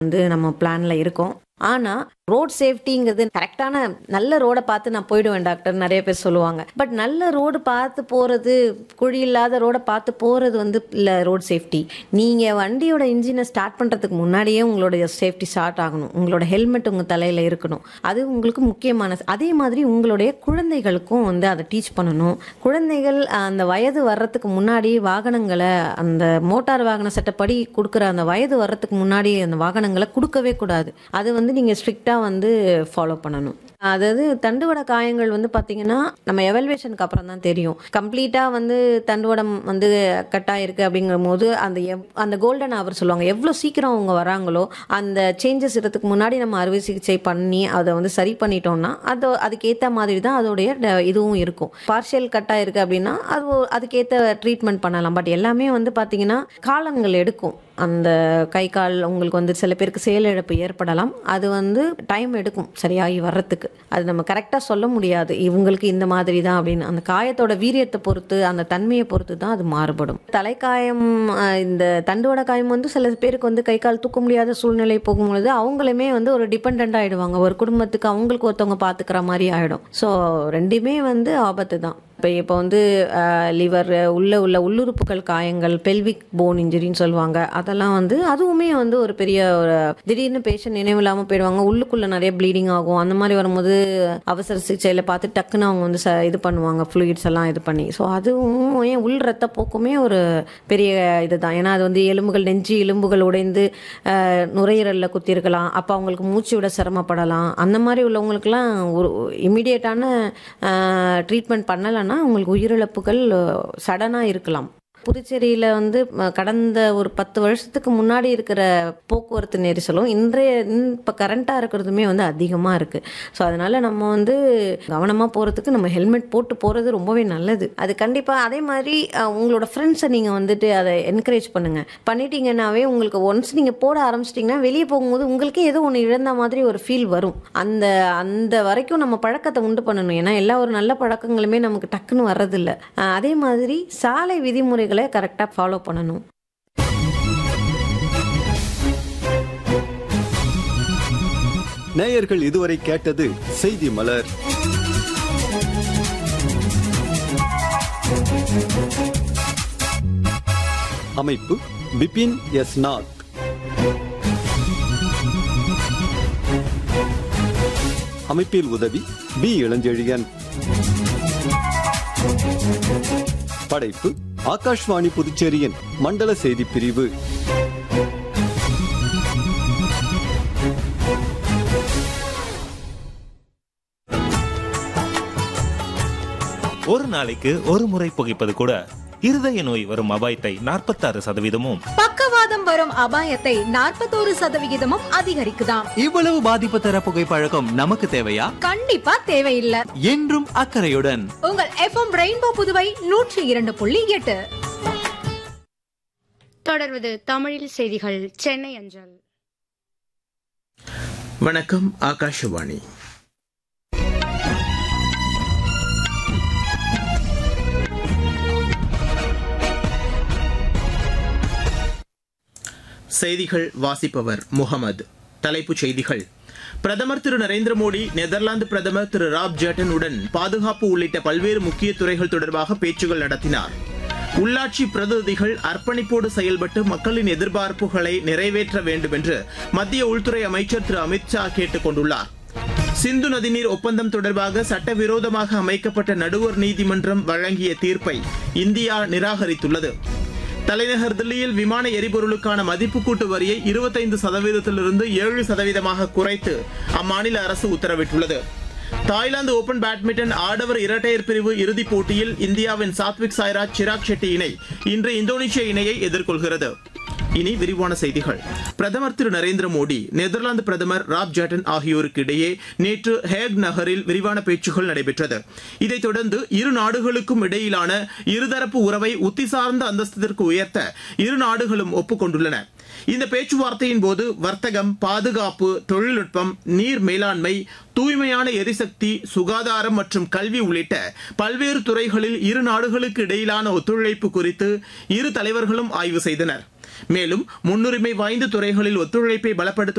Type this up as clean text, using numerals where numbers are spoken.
வந்து நம்ம பிளான்ல இருக்கோம். ஆனா ரோட் சேஃப்டிங்கிறது கரெக்டான நல்ல ரோடை பார்த்து நான் போயிடுவேன் டாக்டர் நிறைய பேர் சொல்லுவாங்க. பட் நல்ல ரோடு பார்த்து போறது, குழி இல்லாத ரோடை பார்த்து போறது வந்து இல்லை ரோட் சேஃப்டி. நீங்க வண்டியோட இன்ஜினை ஸ்டார்ட் பண்றதுக்கு முன்னாடியே உங்களோட சேஃப்டி ஸ்டார்ட் ஆகணும். உங்களோட ஹெல்மெட் உங்க தலையில இருக்கணும். அது உங்களுக்கு முக்கியமானது. அதே மாதிரி உங்களுடைய குழந்தைகளுக்கும் வந்து அதை டீச் பண்ணணும். குழந்தைகள் அந்த வயது வர்றதுக்கு முன்னாடி வாகனங்களை, அந்த மோட்டார் வாகன சட்டப்படி கொடுக்குற அந்த வயது வர்றதுக்கு முன்னாடி அந்த வாகனங்களை கொடுக்கவே கூடாது. அது வந்து நீங்க ஸ்ட்ரிக்டா வந்து ஃபாலோ பண்ணணும். அதாவது தண்டுவட காயங்கள் வந்து பாத்தீங்கன்னா நம்ம எவல்வேஷனுக்கு அப்புறம் தான் தெரியும். கம்ப்ளீட்டா வந்து தண்டுவடம் வந்து கட் ஆயிருக்கு அப்படிங்கிற போது அந்த கோல்டன் ஹவர் சொல்லுவாங்க. எவ்வளவு சீக்கிரம் அவங்க வராங்களோ அந்த சேஞ்சஸ் இருக்கிறதுக்கு முன்னாடி நம்ம அறுவை சிகிச்சை பண்ணி அதை வந்து சரி பண்ணிட்டோம்னா அதுக்கேற்ற மாதிரி தான் அதோடைய இதுவும் இருக்கும். பார்ஷியல் கட் ஆயிருக்கு அப்படின்னா அதுக்கேற்ற ட்ரீட்மெண்ட் பண்ணலாம். பட் எல்லாமே வந்து பாத்தீங்கன்னா காலங்கள் எடுக்கும். அந்த கை கால் உங்களுக்கு வந்து சில பேருக்கு செயலிழப்பு ஏற்படலாம். அது வந்து டைம் எடுக்கும் சரியாகி வர்றதுக்கு. அது நம்ம கரெக்டாக சொல்ல முடியாது இவங்களுக்கு இந்த மாதிரி தான் அப்படின்னு. அந்த காயத்தோட வீரியத்தை பொறுத்து, அந்த தன்மையை பொறுத்து தான் அது மாறுபடும். தலைக்காயம், இந்த தண்டுவட காயம் வந்து சில பேருக்கு வந்து கை கால் தூக்க முடியாத சூழ்நிலை போகும்பொழுது அவங்களுமே வந்து ஒரு டிபெண்ட் ஆகிடுவாங்க. ஒரு குடும்பத்துக்கு அவங்களுக்கு ஒருத்தவங்க பார்த்துக்கிற மாதிரி ஆகிடும். ஸோ ரெண்டுமே வந்து ஆபத்து தான். இப்போ வந்து லிவர் உள்ள உள்ளுறுப்புகள் காயங்கள், பெல்விக் போன் இன்ஜுரின்னு சொல்லுவாங்க. அதெல்லாம் வந்து அதுவுமே வந்து ஒரு பெரிய ஒரு திடீர்னு பேஷண்ட் நினைவில்லாமல் போயிடுவாங்க. உள்ளுக்குள்ள நிறைய ப்ளீடிங் ஆகும். அந்த மாதிரி வரும்போது அவசர சிகிச்சையில் பார்த்து டக்குன்னு அவங்க வந்து இது பண்ணுவாங்க, ஃப்ளூயிட்ஸ் எல்லாம் இது பண்ணி. ஸோ அதுவும் உள் ரத்த போக்குமே ஒரு பெரிய இதுதான். ஏன்னா அது வந்து எலும்புகள், நெஞ்சு எலும்புகள் உடைந்து நுரையீரலில் குத்திருக்கலாம். அப்போ அவங்களுக்கு மூச்சு விட சிரமப்படலாம். அந்த மாதிரி உள்ளவங்களுக்குலாம் ஒரு இமிடியேட்டான ட்ரீட்மெண்ட் பண்ணலைன்னா உங்களுக்கு உயிரிழப்புகள் சடனாக இருக்கலாம். புதுச்சேரியில் வந்து கடந்த ஒரு 10 வருஷத்துக்கு முன்னாடி இருக்கிற போக்குவரத்து நெரிசலும் இப்போ கரண்ட்டாக இருக்கிறதுமே வந்து அதிகமாக இருக்குது. ஸோ அதனால நம்ம வந்து கவனமாக போகிறதுக்கு நம்ம ஹெல்மெட் போட்டு போகிறது ரொம்பவே நல்லது. அது கண்டிப்பாக. அதே மாதிரி உங்களோட ஃப்ரெண்ட்ஸை நீங்கள் வந்துட்டு அதை என்கரேஜ் பண்ணுங்கள். பண்ணிட்டீங்கன்னாவே உங்களுக்கு ஒன்ஸ் நீங்கள் போட ஆரம்பிச்சிட்டிங்கன்னா வெளியே போகும்போது உங்களுக்கே ஏதோ ஒன்று இழந்த மாதிரி ஒரு ஃபீல் வரும். அந்த வரைக்கும் நம்ம பழக்கத்தை உண்டு பண்ணணும். ஏன்னா எல்லா ஒரு நல்ல பழக்கங்களுமே நமக்கு டக்குன்னு வர்றதில்லை. அதே மாதிரி சாலை விதிமுறை கரெக்டா ஃபாலோ பண்ணணும். நேயர்கள் இதுவரை கேட்டது செய்தி மலர். அமைப்பு பிபின் எஸ் நாத். அமைப்பில் உதவி பி இளஞ்செழியன். படைப்பு ஆகாஷ்வாணி புதுச்சேரியின் மண்டல செய்தி பிரிவு. ஒரு நாளைக்கு ஒரு முறை புகைப்பது கூட இருதய நோய் வரும் அபாயத்தை 46%, பக்கவாதம் வரும் அபாயத்தை 41% அதிகரிக்குதாம். இவ்வளவு பாதிப்பு தர புகைப்பழக்கம் நமக்கு தேவையா? கண்டிப்பா தேவையில்லை. என்றும் அக்கறையுடன் உங்கள் எஃப்எம் ரெயின்போ புதுவை 102.8. தொடர்வது தமிழில் செய்திகள். சென்னை அஞ்சல். வணக்கம், ஆகாஷவாணி. செய்திகள் வாசிப்பவர் முகமது. தலைப்புச் செய்திகள். பிரதமர் திரு நரேந்திர மோடி நெதர்லாந்து பிரதமர் திரு ராப் ஜேட்டனுடன் பாதுகாப்பு உள்ளிட்ட பல்வேறு முக்கிய துறைகள் தொடர்பாக பேச்சுகள் நடத்தினார். உள்ளாட்சி பிரதிநிதிகள் அர்ப்பணிப்போடு செயல்பட்டு மக்களின் எதிர்பார்ப்புகளை நிறைவேற்ற வேண்டும் என்று மத்திய உள்துறை அமைச்சர் திரு அமித்ஷா கேட்டுக் கொண்டுள்ளார். சிந்து நதிநீர் ஒப்பந்தம் தொடர்பாக சட்டவிரோதமாக அமைக்கப்பட்ட நடுவர் நீதிமன்றம் வழங்கிய தீர்ப்பை இந்தியா நிராகரித்துள்ளது. தலைநகர் தில்லியில் விமான எரிபொருளுக்கான மதிப்பு கூட்டு வரியை 25%லிருந்து 7% குறைத்து அம்மாநில அரசு உத்தரவிட்டுள்ளது. தாய்லாந்து ஓபன் பேட்மிண்டன் ஆடவர் இரட்டையர் பிரிவு இறுதிப் போட்டியில் இந்தியாவின் சாத்விக் சாய்ராஜ், சிராக் ஷெட்டி இணை இன்று இந்தோனேஷிய இணையை எதிர்கொள்கிறது. இனி விரிவான செய்திகள். பிரதமர் திரு நரேந்திர மோடி, நெதர்லாந்து பிரதமர் ராப் ஜேட்டன் ஆகியோருக்கு இடையே நேற்று ஹேக் நகரில் விரிவான பேச்சுகள் நடைபெற்றது. இதைத் தொடர்ந்து இரு நாடுகளுக்கும் இடையிலான இருதரப்பு உறவை உத்திசார்ந்த அந்தஸ்திற்கு உயர்த்த இரு நாடுகளும் ஒப்புக்கொண்டுள்ளன. இந்த பேச்சுவார்த்தையின் போது வர்த்தகம், பாதுகாப்பு, தொழில்நுட்பம், நீர் மேலாண்மை, தூய்மையான எரிசக்தி, சுகாதாரம் மற்றும் கல்வி உள்ளிட்ட பல்வேறு துறைகளில் இரு நாடுகளுக்கு இடையிலான ஒத்துழைப்பு குறித்து இரு தலைவர்களும் ஆய்வு செய்தனர். மேலும் முன்னுரிமை வாய்ந்த துறைகளில் ஒத்துழைப்பை பலப்படுத்த